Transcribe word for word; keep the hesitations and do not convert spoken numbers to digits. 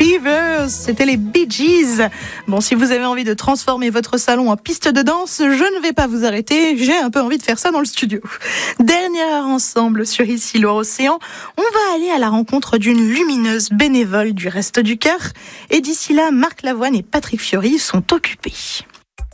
Fevers, c'était les Bee Gees. Bon, si vous avez envie de transformer votre salon en piste de danse, je ne vais pas vous arrêter, j'ai un peu envie de faire ça dans le studio. Dernier heure ensemble sur Ici Loire-Océan, on va aller à la rencontre d'une lumineuse bénévole du Restos du Cœur. Et d'ici là, Marc Lavoine et Patrick Fiori sont occupés.